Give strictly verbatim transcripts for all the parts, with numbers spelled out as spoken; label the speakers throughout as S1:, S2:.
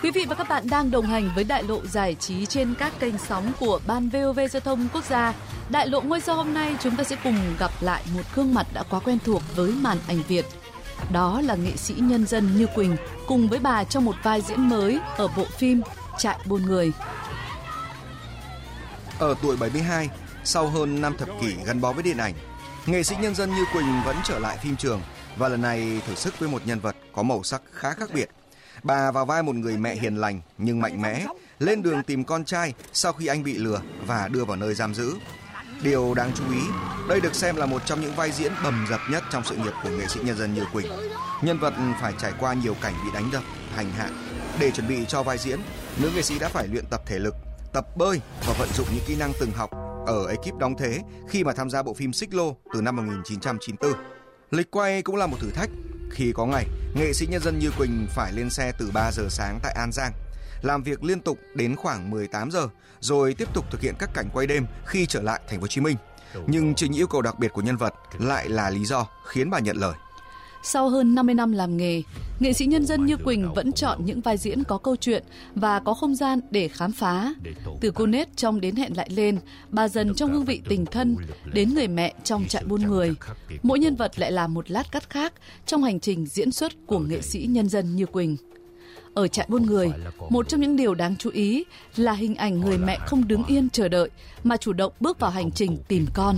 S1: Quý vị và các bạn đang đồng hành với Đại lộ giải trí trên các kênh sóng của Ban vê o vê Giao thông Quốc gia. Đại lộ ngôi sao hôm nay chúng ta sẽ cùng gặp lại một gương mặt đã quá quen thuộc với màn ảnh Việt. Đó là nghệ sĩ nhân dân Như Quỳnh cùng với bà trong một vai diễn mới ở bộ phim Trại buôn người.
S2: Ở tuổi bảy mươi hai, sau hơn năm thập kỷ gắn bó với điện ảnh, nghệ sĩ nhân dân Như Quỳnh vẫn trở lại phim trường và lần này thử sức với một nhân vật có màu sắc khá khác biệt. Bà vào vai một người mẹ hiền lành nhưng mạnh mẽ, lên đường tìm con trai sau khi anh bị lừa và đưa vào nơi giam giữ. Điều đáng chú ý, đây được xem là một trong những vai diễn bầm dập nhất trong sự nghiệp của nghệ sĩ nhân dân Như Quỳnh. Nhân vật phải trải qua nhiều cảnh bị đánh đập, hành hạ. Để chuẩn bị cho vai diễn, nữ nghệ sĩ đã phải luyện tập thể lực, tập bơi và vận dụng những kỹ năng từng học ở ekip đóng thế khi mà tham gia bộ phim Xích Lô từ năm một nghìn chín trăm chín mươi tư. Lịch quay cũng là một thử thách. Khi có ngày, nghệ sĩ nhân dân Như Quỳnh phải lên xe từ ba giờ sáng tại An Giang, làm việc liên tục đến khoảng mười tám giờ, rồi tiếp tục thực hiện các cảnh quay đêm khi trở lại thành phố Hồ Chí Minh. Nhưng chính yêu cầu đặc biệt của nhân vật lại là lý do khiến bà nhận lời.
S1: Sau hơn năm mươi năm làm nghề, nghệ sĩ nhân dân Như Quỳnh vẫn chọn những vai diễn có câu chuyện và có không gian để khám phá. Từ cô nết trong Đến hẹn lại lên, bà dần trong Hương vị tình thân, đến người mẹ trong Trại buôn người. Mỗi nhân vật lại là một lát cắt khác trong hành trình diễn xuất của nghệ sĩ nhân dân Như Quỳnh. Ở Trại buôn người, một trong những điều đáng chú ý là hình ảnh người mẹ không đứng yên chờ đợi mà chủ động bước vào hành trình tìm con.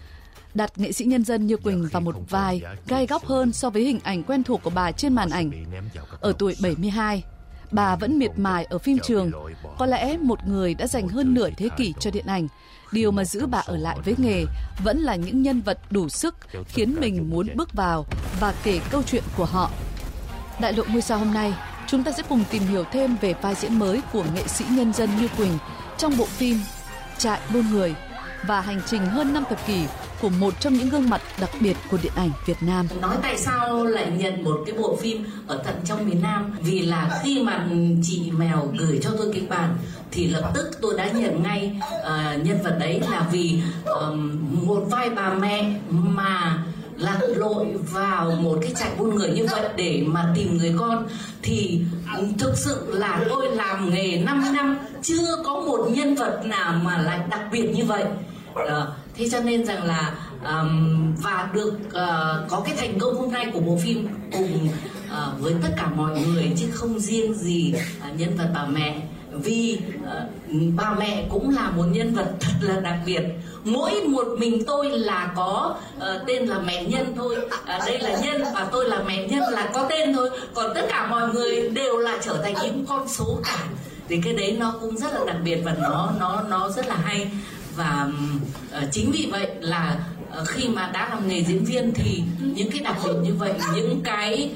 S1: Đặt nghệ sĩ nhân dân Như Quỳnh vào một vai gai góc hơn so với hình ảnh quen thuộc của bà trên màn ảnh. Ở tuổi bảy mươi hai, bà vẫn miệt mài ở phim trường. Có lẽ một người đã dành hơn nửa thế kỷ cho điện ảnh, điều mà giữ bà ở lại với nghề vẫn là những nhân vật đủ sức khiến mình muốn bước vào và kể câu chuyện của họ. Đại lộ ngôi sao hôm nay, chúng ta sẽ cùng tìm hiểu thêm về vai diễn mới của nghệ sĩ nhân dân Như Quỳnh trong bộ phim Trại buôn người và hành trình hơn năm thập kỷ của một trong những gương mặt đặc biệt của điện ảnh Việt Nam.
S3: Nói tại sao lại nhận một cái bộ phim ở tận trong miền Nam? Vì là khi mà chị Mèo gửi cho tôi kịch bản thì lập tức tôi đã nhận ngay uh, nhân vật đấy là vì um, một vai bà mẹ mà lạc lội vào một cái trại buôn người như vậy để mà tìm người con thì thực sự là tôi làm nghề năm năm chưa có một nhân vật nào mà lại đặc biệt như vậy. Uh, thế cho nên rằng là um, và được uh, có cái thành công hôm nay của bộ phim cùng uh, với tất cả mọi người chứ không riêng gì uh, nhân vật bà mẹ, vì uh, bà mẹ cũng là một nhân vật thật là đặc biệt. Mỗi một mình tôi là có uh, tên là mẹ Nhân thôi, uh, đây là Nhân và tôi là mẹ Nhân là có tên thôi, còn tất cả mọi người đều là trở thành những con số cả. Thì cái đấy nó cũng rất là đặc biệt và nó nó nó rất là hay. Và uh, chính vì vậy là uh, khi mà đã làm nghề diễn viên thì những cái đặc biệt như vậy, những cái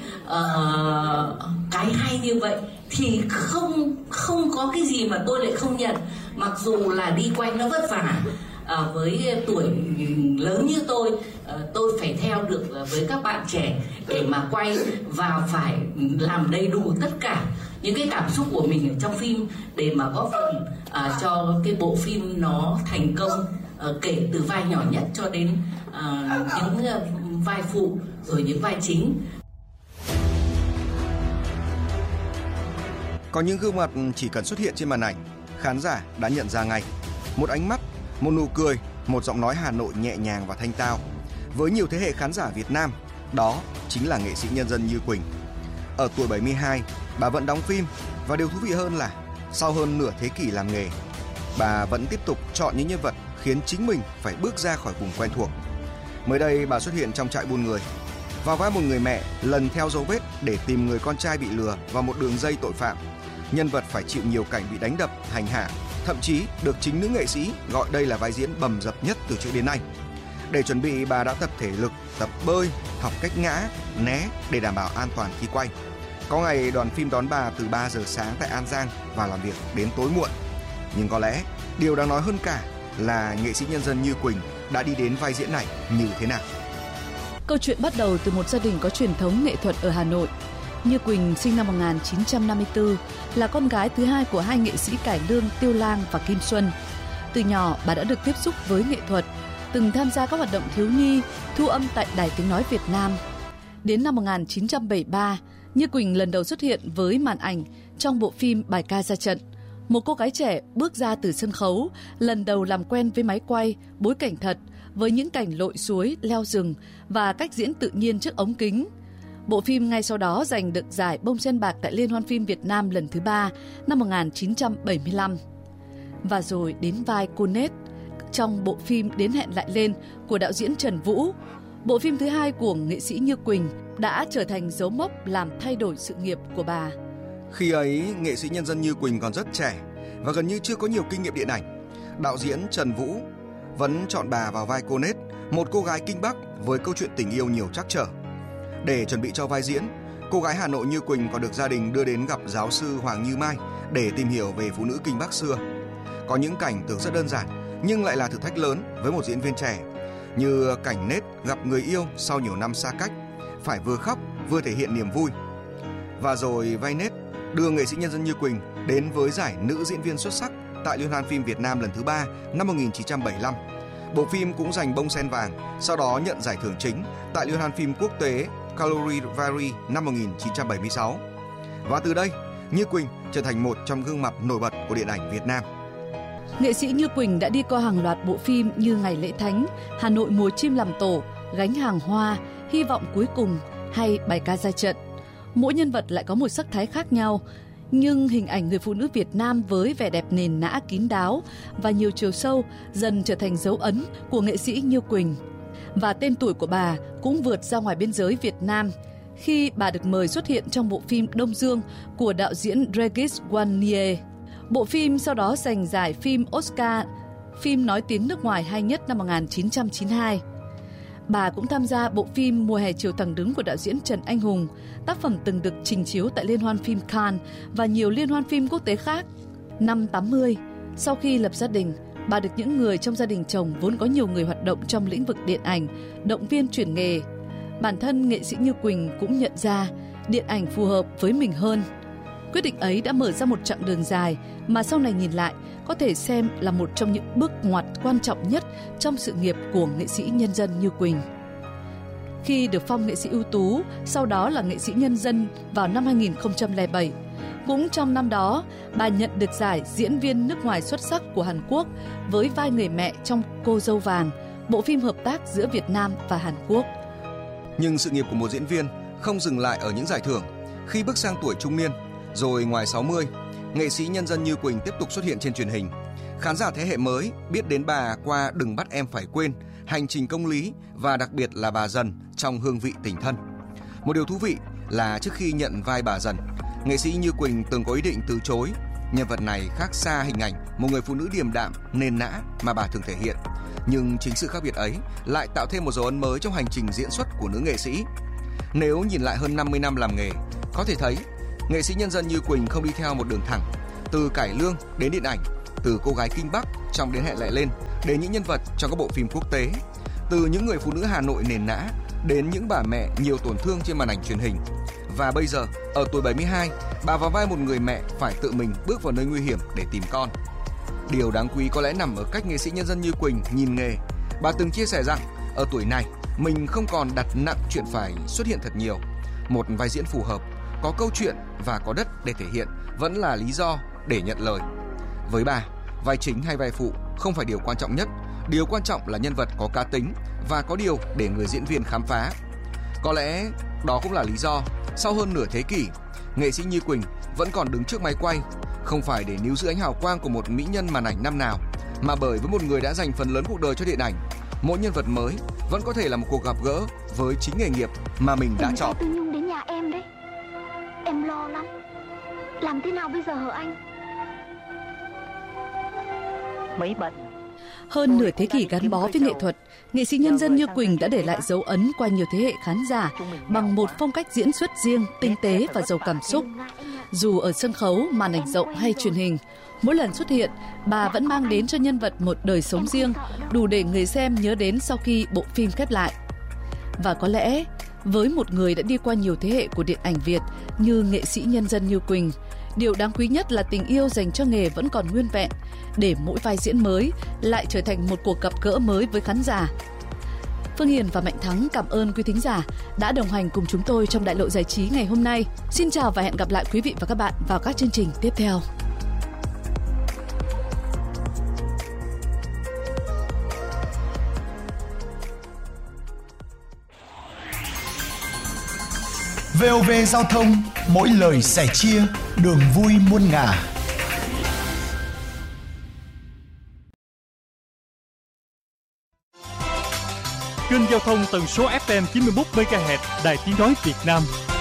S3: uh, cái hay như vậy thì không không có cái gì mà tôi lại không nhận. Mặc dù là đi quay nó vất vả, uh, với tuổi lớn như tôi, uh, tôi phải theo được uh, với các bạn trẻ để mà quay và phải làm đầy đủ tất cả những cái cảm xúc của mình ở trong phim để mà góp phần uh, cho cái bộ phim nó thành công, uh, kể từ vai nhỏ nhất cho đến uh, những uh, vai phụ rồi những vai chính.
S2: Có những gương mặt chỉ cần xuất hiện trên màn ảnh, khán giả đã nhận ra ngay. Một ánh mắt, một nụ cười, một giọng nói Hà Nội nhẹ nhàng và thanh tao. Với nhiều thế hệ khán giả Việt Nam, đó chính là nghệ sĩ nhân dân Như Quỳnh. Ở tuổi bảy mươi hai, bà vẫn đóng phim và điều thú vị hơn là sau hơn nửa thế kỷ làm nghề, bà vẫn tiếp tục chọn những nhân vật khiến chính mình phải bước ra khỏi vùng quen thuộc. Mới đây, bà xuất hiện trong Trại buôn người, vào vai một người mẹ lần theo dấu vết để tìm người con trai bị lừa vào một đường dây tội phạm. Nhân vật phải chịu nhiều cảnh bị đánh đập, hành hạ, thậm chí được chính nữ nghệ sĩ gọi đây là vai diễn bầm dập nhất từ trước đến nay. Để chuẩn bị, bà đã tập thể lực, tập bơi, học cách ngã, né để đảm bảo an toàn khi quay. Có ngày đoàn phim đón bà từ ba giờ sáng tại An Giang và làm việc đến tối muộn. Nhưng có lẽ điều đáng nói hơn cả là nghệ sĩ nhân dân Như Quỳnh đã đi đến vai diễn này như thế nào.
S1: Câu chuyện bắt đầu từ một gia đình có truyền thống nghệ thuật ở Hà Nội. Như Quỳnh sinh năm một nghìn chín trăm năm mươi tư, là con gái thứ hai của hai nghệ sĩ cải lương Tiêu Lang và Kim Xuân. Từ nhỏ, bà đã được tiếp xúc với nghệ thuật, từng tham gia các hoạt động thiếu nhi, thu âm tại Đài Tiếng Nói Việt Nam. Đến năm một nghìn chín trăm bảy mươi ba, Như Quỳnh lần đầu xuất hiện với màn ảnh trong bộ phim Bài ca ra trận. Một cô gái trẻ bước ra từ sân khấu, lần đầu làm quen với máy quay, bối cảnh thật, với những cảnh lội suối, leo rừng và cách diễn tự nhiên trước ống kính. Bộ phim ngay sau đó giành được giải Bông Sen Bạc tại Liên hoan phim Việt Nam lần thứ ba năm một nghìn chín trăm bảy mươi lăm. Và rồi đến vai cô Nết trong bộ phim Đến hẹn lại lên của đạo diễn Trần Vũ. Bộ phim thứ hai của nghệ sĩ Như Quỳnh đã trở thành dấu mốc làm thay đổi sự nghiệp của bà.
S2: Khi ấy, nghệ sĩ nhân dân Như Quỳnh còn rất trẻ và gần như chưa có nhiều kinh nghiệm điện ảnh. Đạo diễn Trần Vũ vẫn chọn bà vào vai cô Nết, một cô gái Kinh Bắc với câu chuyện tình yêu nhiều trắc trở. Để chuẩn bị cho vai diễn, cô gái Hà Nội Như Quỳnh còn được gia đình đưa đến gặp giáo sư Hoàng Như Mai để tìm hiểu về phụ nữ Kinh Bắc xưa. Có những cảnh tưởng rất đơn giản nhưng lại là thử thách lớn với một diễn viên trẻ, như cảnh Nết gặp người yêu sau nhiều năm xa cách, phải vừa khóc vừa thể hiện niềm vui. Và rồi vai Nết đưa nghệ sĩ nhân dân Như Quỳnh đến với giải nữ diễn viên xuất sắc tại Liên hoan phim Việt Nam lần thứ ba năm một nghìn chín trăm bảy mươi lăm. Bộ phim cũng giành Bông Sen Vàng, sau đó nhận giải thưởng chính tại Liên hoan phim quốc tế Calgary năm một nghìn chín trăm bảy mươi sáu. Và từ đây, Như Quỳnh trở thành một trong gương mặt nổi bật của điện ảnh Việt Nam.
S1: Nghệ sĩ Như Quỳnh đã đi qua hàng loạt bộ phim như Ngày lễ thánh, Hà Nội mùa chim làm tổ, Gánh hàng hoa, Hy vọng cuối cùng hay Bài ca ra trận. Mỗi nhân vật lại có một sắc thái khác nhau, nhưng hình ảnh người phụ nữ Việt Nam với vẻ đẹp nền nã kín đáo và nhiều chiều sâu dần trở thành dấu ấn của nghệ sĩ Như Quỳnh. Và tên tuổi của bà cũng vượt ra ngoài biên giới Việt Nam khi bà được mời xuất hiện trong bộ phim Đông Dương của đạo diễn Regis Guarnier. Bộ phim sau đó giành giải phim Oscar, phim nói tiếng nước ngoài hay nhất năm một nghìn chín trăm chín mươi hai. Bà cũng tham gia bộ phim Mùa hè chiều thẳng đứng của đạo diễn Trần Anh Hùng, tác phẩm từng được trình chiếu tại Liên hoan phim Cannes và nhiều liên hoan phim quốc tế khác. Năm tám mươi, sau khi lập gia đình, bà được những người trong gia đình chồng vốn có nhiều người hoạt động trong lĩnh vực điện ảnh động viên chuyển nghề. Bản thân nghệ sĩ Như Quỳnh cũng nhận ra điện ảnh phù hợp với mình hơn. Quyết định ấy đã mở ra một chặng đường dài mà sau này nhìn lại có thể xem là một trong những bước ngoặt quan trọng nhất trong sự nghiệp của nghệ sĩ nhân dân Như Quỳnh. Khi được phong nghệ sĩ ưu tú, sau đó là nghệ sĩ nhân dân vào năm hai nghìn không trăm lẻ bảy. Cũng trong năm đó, bà nhận được giải diễn viên nước ngoài xuất sắc của Hàn Quốc với vai người mẹ trong Cô dâu vàng, bộ phim hợp tác giữa Việt Nam và Hàn Quốc.
S2: Nhưng sự nghiệp của một diễn viên không dừng lại ở những giải thưởng. Khi bước sang tuổi trung niên, rồi ngoài sáu mươi, nghệ sĩ nhân dân Như Quỳnh tiếp tục xuất hiện trên truyền hình. Khán giả thế hệ mới biết đến bà qua Đừng bắt em phải quên, Hành trình công lý và đặc biệt là bà Dần trong Hương vị tình thân. Một điều thú vị là trước khi nhận vai bà Dần, nghệ sĩ Như Quỳnh từng có ý định từ chối. Nhân vật này khác xa hình ảnh một người phụ nữ điềm đạm, nền nã mà bà thường thể hiện. Nhưng chính sự khác biệt ấy lại tạo thêm một dấu ấn mới trong hành trình diễn xuất của nữ nghệ sĩ. Nếu nhìn lại hơn năm mươi năm làm nghề, có thể thấy nghệ sĩ nhân dân Như Quỳnh không đi theo một đường thẳng, từ cải lương đến điện ảnh, từ cô gái Kinh Bắc trong Đến hẹn lại lên đến những nhân vật trong các bộ phim quốc tế, từ những người phụ nữ Hà Nội nền nã đến những bà mẹ nhiều tổn thương trên màn ảnh truyền hình. Và bây giờ, ở tuổi bảy mươi hai, bà vào vai một người mẹ phải tự mình bước vào nơi nguy hiểm để tìm con. Điều đáng quý có lẽ nằm ở cách nghệ sĩ nhân dân Như Quỳnh nhìn nghề. Bà từng chia sẻ rằng, ở tuổi này, mình không còn đặt nặng chuyện phải xuất hiện thật nhiều. Một vai diễn phù hợp, có câu chuyện và có đất để thể hiện vẫn là lý do để nhận lời. Với bà, vai chính hay vai phụ không phải điều quan trọng nhất. Điều quan trọng là nhân vật có cá tính và có điều để người diễn viên khám phá. Có lẽ đó cũng là lý do sau hơn nửa thế kỷ, nghệ sĩ Như Quỳnh vẫn còn đứng trước máy quay, không phải để níu giữ ánh hào quang của một mỹ nhân màn ảnh năm nào, mà bởi với một người đã dành phần lớn cuộc đời cho điện ảnh. Mỗi nhân vật mới vẫn có thể là một cuộc gặp gỡ với chính nghề nghiệp mà mình đã chọn.
S4: Tư Nhung đến nhà em đấy, em lo lắm. Làm thế nào bây giờ hả anh?
S5: Mấy bệnh.
S1: Hơn nửa thế kỷ gắn bó với nghệ thuật, nghệ sĩ nhân dân Như Quỳnh đã để lại dấu ấn qua nhiều thế hệ khán giả bằng một phong cách diễn xuất riêng, tinh tế và giàu cảm xúc. Dù ở sân khấu, màn ảnh rộng hay truyền hình, mỗi lần xuất hiện, bà vẫn mang đến cho nhân vật một đời sống riêng, đủ để người xem nhớ đến sau khi bộ phim khép lại. Và có lẽ, với một người đã đi qua nhiều thế hệ của điện ảnh Việt như nghệ sĩ nhân dân Như Quỳnh, điều đáng quý nhất là tình yêu dành cho nghề vẫn còn nguyên vẹn, để mỗi vai diễn mới lại trở thành một cuộc gặp gỡ mới với khán giả. Phương Hiền và Mạnh Thắng cảm ơn quý thính giả đã đồng hành cùng chúng tôi trong Đại lộ giải trí ngày hôm nay. Xin chào và hẹn gặp lại quý vị và các bạn vào các chương trình tiếp theo.
S5: vê o vê Giao thông, mỗi lời sẻ chia, đường vui muôn ngả.
S6: Kênh giao thông tần số ép em chín mươi mốt mê ga héc Đài Tiếng nói Việt Nam.